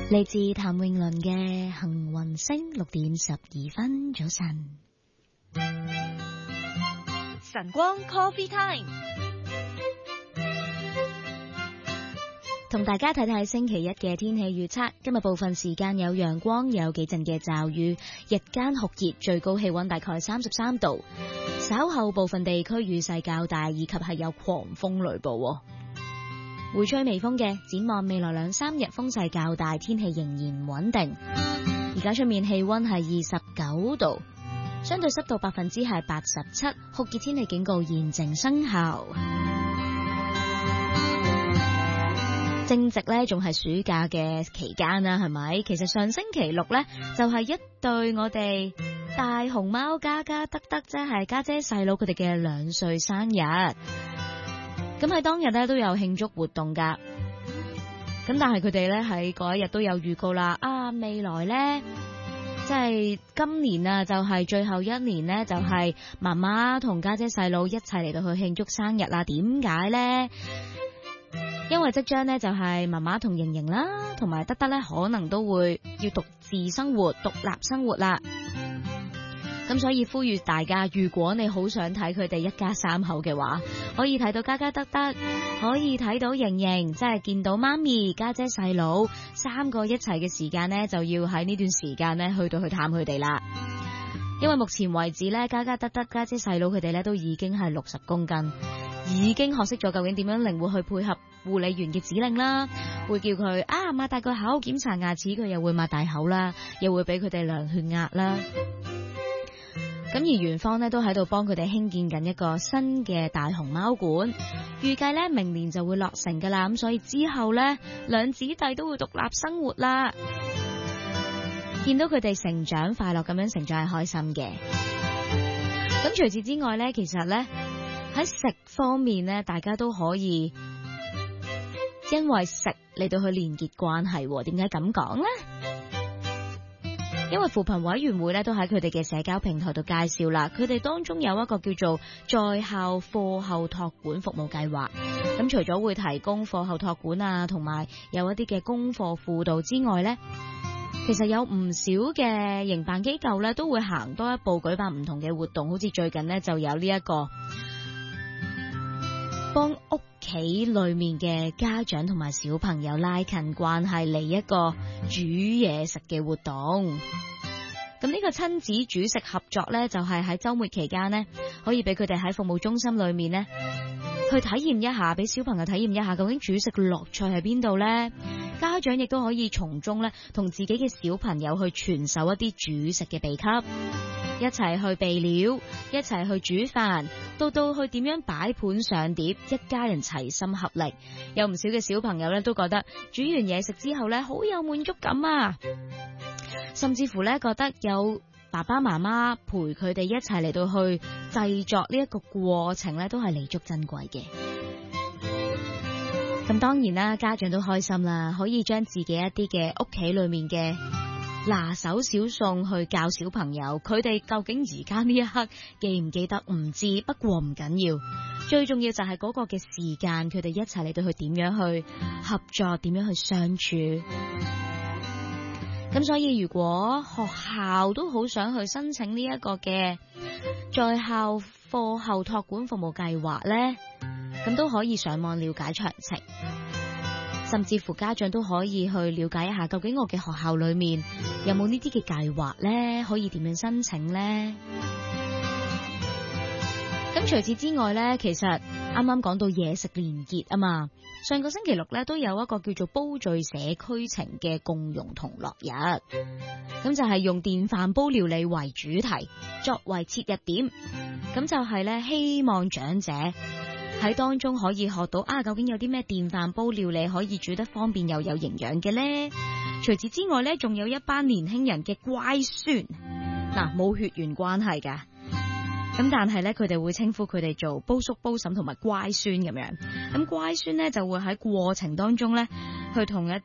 嚟自譚詠麟嘅《幸運星》，6:12，早晨。 晨光 Coffee Time， 同大家睇睇星期一嘅天氣預測。今日部分時間有陽光，有幾陣嘅驟雨，日間酷熱，最高氣溫大概33度。稍後部分地區雨勢較大，以及係有狂風雷暴。會吹微風嘅，展望未來2-3日風勢較大，天氣仍然唔穩定。而家出面氣溫係29度，相對濕度87%，酷熱天氣警告現正生效。正值呢仲係暑假嘅期間啦，係咪？其實上星期六呢，就係一對我哋大熊貓加加得得，即係家姐細佬佢哋嘅2歲生日。咁喺當日咧都有慶祝活動噶，咁但係佢哋咧喺嗰一日都有預告啦。未來咧即係今年啊，就係最後一年咧，就係媽媽同家姐細佬一齊嚟到去慶祝生日啦。點解咧？因為即將咧就係媽媽同瑩瑩啦，同埋得得咧可能都會要獨自生活、獨立生活啦。咁所以呼籲大家，如果你好想睇佢哋一家3口嘅話，可以睇到家家得得，可以睇到瑩瑩，即係見到媽咪、家姐、細佬3個一齊嘅時間呢，就要喺呢段時間呢去探佢哋啦。因為目前為止呢，家家得得、家姐、細佬佢哋呢都已經係60公斤，已經學識咗究竟點樣靈活去配合護理員嘅指令啦，會叫佢擘大個口檢查牙齒，佢又會擘大口啦，又會俾佢哋量血壓啦。咁而園方呢都喺度幫佢哋興建緊一個新嘅大熊貓館，預計呢明年就會落成噶啦。咁所以之後呢2姊弟都會獨立生活啦。見到佢哋成長快樂咁樣成長係開心嘅。咁除此之外呢，其實呢喺食方面呢，大家都可以因為食嚟到去連結關係。點解咁講呢？因為扶貧委員會咧都喺佢哋嘅社交平台度介紹啦，佢哋當中有一個叫做在校課後託管服務計劃。咁除咗會提供課後託管啊，同埋有一啲嘅功課輔導之外呢，其實有唔少嘅營辦機構咧都會行多一步，舉辦唔同嘅活動。好似最近呢，就有呢一個幫屋企裏面嘅家長同埋小朋友拉近關係嚟一個煮嘢食嘅活動。咁呢個親子煮食合作呢，就係喺週末期間呢，可以俾佢哋喺服務中心裏面呢去體驗一下，俾小朋友體驗一下究竟煮食嘅樂趣喺邊度呢？家長亦都可以從中呢同自己嘅小朋友去傳授一啲煮食嘅秘笈，一齊去備料，一齊去煮飯，到去點樣擺盤上碟，一家人齊心合力。有唔少嘅小朋友呢都覺得煮完嘢食之後呢好有滿足感啊，甚至乎呢覺得有爸爸媽媽陪佢哋一齊嚟到去製作呢一個過程呢都係彌足珍貴嘅。咁當然啦，家長都開心啦，可以將自己一啲嘅屋企裏面嘅拿手小餸去教小朋友，佢哋究竟而家呢一刻記唔記得唔知，不過唔緊要，最重要就係嗰個嘅時間，佢哋一齊嚟到去點樣去合作，點樣去相處。咁所以如果學校都好想去申請呢一個嘅在校課後託管服務計劃呢，咁都可以上網了解詳情，甚至乎家長都可以去了解一下，究竟我嘅學校裏面有冇呢啲嘅計劃呢？可以點樣申請呢？咁除此之外呢，其實啱啱講到嘢食連結啊嘛，上個星期六呢都有一個叫做煲聚社區情嘅共融同樂日，咁就係用電飯煲料理為主題，作為切入點，咁就係呢希望長者喺當中可以學到究竟有啲咩電飯煲料理可以煮得方便又有營養嘅呢？除此之外呢，仲有一班年輕人嘅乖孫，冇血緣關係噶。咁但係咧，佢哋會稱呼佢哋做煲叔、煲嬸同埋乖孫咁樣。咁乖孫咧就會喺過程當中咧，去同一